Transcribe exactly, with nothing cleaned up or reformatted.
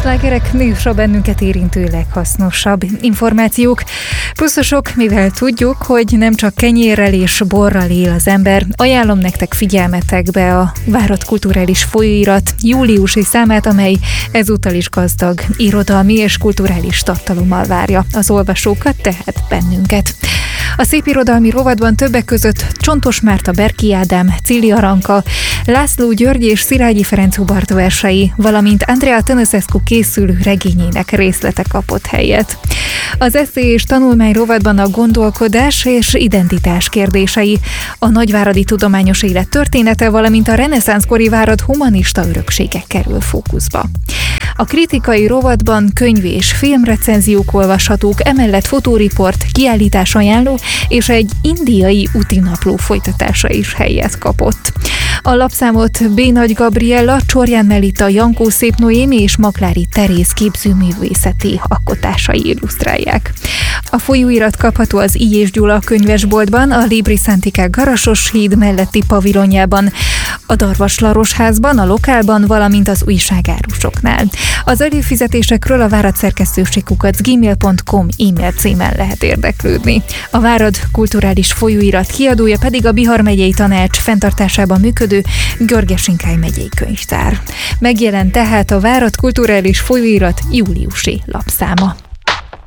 slágerek, műsor bennünket érintő leghasznosabb információk. Pluszosok, mivel tudjuk, hogy nem csak kenyérrel és borral él az ember, ajánlom nektek figyelmetekbe a várat kulturális folyóirat júliusi számát, amely ezúttal is gazdag irodalmi és kulturális tartalommal várja az olvasókat, tehát bennünket. A szépirodalmi rovatban többek között Csontos Márta, Berki Ádám, Cili Aranka, László György és Szilágyi Ferenc Hubart versei, valamint Andrea Tănăsescu készülő regényének részlete kapott helyet. Az esszé és tanulmány rovatban a gondolkodás és identitás kérdései, a nagyváradi tudományos élet története, valamint a reneszánszkori várad humanista öröksége kerül fókuszba. A kritikai rovatban könyv- és filmrecenziók olvashatók, emellett fotóriport, kiállítás ajánló és egy indiai útinapló folytatása is helyet kapott. A lapszámot B. Nagy Gabriella, Csorján Melita, Jankó Szép Noémi és Maklári Teréz képzőművészeti alkotásai illusztrálják. A folyóirat kapható az I. és Gyula könyvesboltban, a Libris Antiquae Garasos híd melletti pavilonjában, a Darvas Laros házban, a Lokálban, valamint az újságárusoknál. Az előfizetésekről a Várad szerkesztőség kukac gmail pont com e-mail címen lehet érdeklődni. A Várad kulturális folyóirat kiadója pedig a Bihar megyei tanács fenntartásában működő Görges-Inkály megyei könyvtár. Megjelent tehát a Várad kulturális folyóirat júliusi lapszáma.